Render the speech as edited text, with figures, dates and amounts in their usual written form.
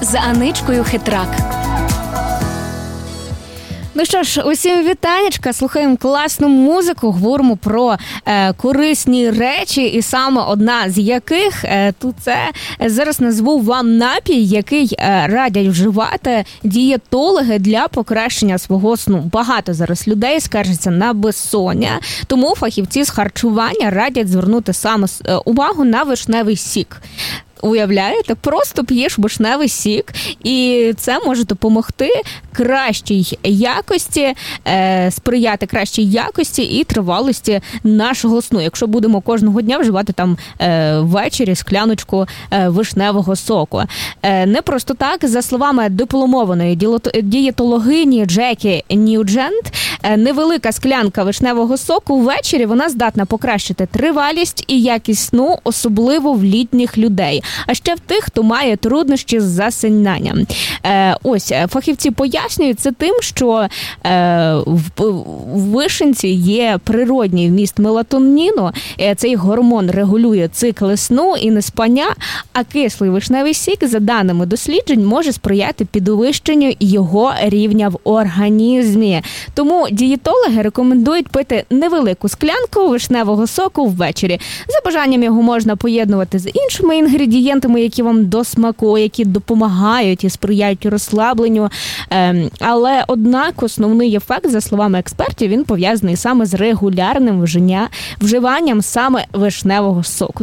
з Аничкою Хитрак. Ну що ж, усім вітанечка, слухаємо класну музику, говоримо про корисні речі, і саме одна з яких, тут це зараз назву вам напій, який радять вживати дієтологи для покращення свого сну. Багато зараз людей скаржаться на безсоння, тому фахівці з харчування радять звернути саме увагу на вишневий сік. Уявляєте, просто п'єш вишневий сік, і це може допомогти кращій якості, сприяти кращій якості і тривалості нашого сну, якщо будемо кожного дня вживати там ввечері скляночку вишневого соку. Не просто так, за словами дипломованої дієтологині Джекі Ньюджент, невелика склянка вишневого соку ввечері, вона здатна покращити тривалість і якість сну, особливо в літніх людей. А ще в тих, хто має труднощі з засинанням. Ось, фахівці пояснюють це тим, що в вишенці є природній вміст мелатоніну, цей гормон регулює цикли сну і неспання, а кислий вишневий сік, за даними досліджень, може сприяти підвищенню його рівня в організмі. Тому дієтологи рекомендують пити невелику склянку вишневого соку ввечері. За бажанням його можна поєднувати з іншими інгредієнтами, які вам до смаку, які допомагають і сприяють розслабленню. Але, однак, основний ефект, за словами експертів, він пов'язаний саме з регулярним вживанням саме вишневого соку.